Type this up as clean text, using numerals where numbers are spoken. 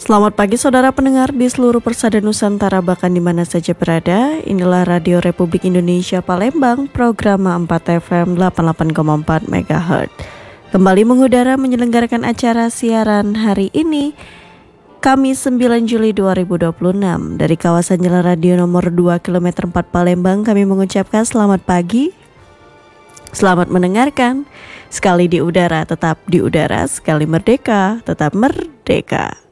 Selamat pagi saudara pendengar di seluruh persada Nusantara bahkan di mana saja berada. Inilah Radio Republik Indonesia Palembang, program 4 FM 88,4 MHz. Kembali mengudara menyelenggarakan acara siaran hari ini, Kamis 9 Juli 2026. Dari kawasan Jalan Radio nomor 2 km 4 Palembang, kami mengucapkan selamat pagi. Selamat mendengarkan. Sekali di udara, tetap di udara. Sekali merdeka, tetap merdeka.